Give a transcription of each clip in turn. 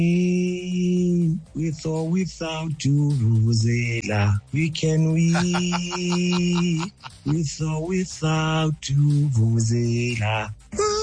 With or without Vuvuzela, we can win. With or without Vuvuzela.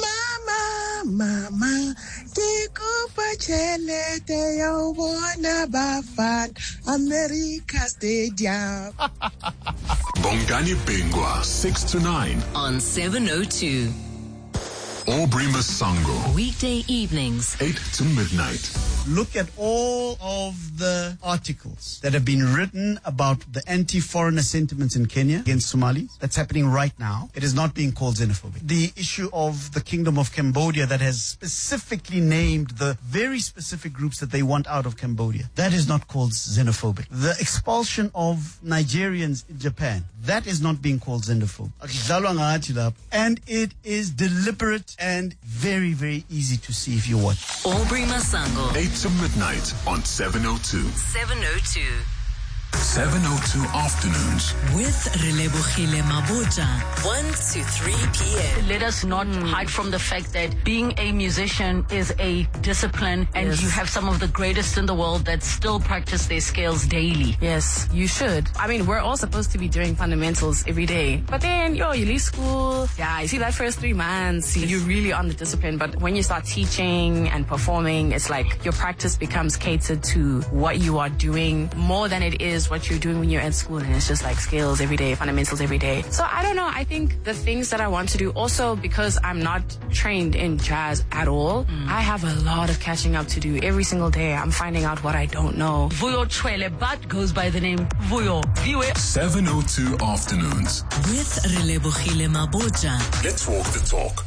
Mama, Kikupa Chelete, yo wanna bafan America Stadium. Bongani Bingwa, 6 to 9 on 702. Aubrey Masango. Weekday evenings, 8 to midnight. Look at all of the articles that have been written about the anti-foreigner sentiments in Kenya against Somalis. That's happening right now. It is not being called xenophobic. The issue of the Kingdom of Cambodia that has specifically named the very specific groups that they want out of Cambodia. That is not called xenophobic. The expulsion of Nigerians in Japan. That is not being called xenophobic. And it is deliberate and very, very easy to see if you watch. Aubrey Masango. 8 to midnight on 702. 702. 702 afternoons. With Relebohile Maboja. 1 to 3 p.m. Let us not hide from the fact that being a musician is a discipline, and you have some of the greatest in the world that still practice their scales daily. Yes, you should. I mean, we're all supposed to be doing fundamentals every day. But then, you leave school. Yeah, you see that first 3 months, you're really on the discipline. But when you start teaching and performing, it's like your practice becomes catered to what you are doing more than it is what you're doing when you're at school, and it's just like scales every day, fundamentals every day. So I don't know, I think the things that I want to do, also because I'm not trained in jazz at all, I have a lot of catching up to do. Every single day I'm finding out what I don't know. Vuyo Chwele, but goes by the name Vuyo. 702 afternoons. With Relebohile Maboja. Let's walk the talk.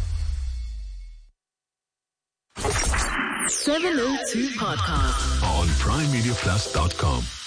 702 podcast On primemediaplus.com.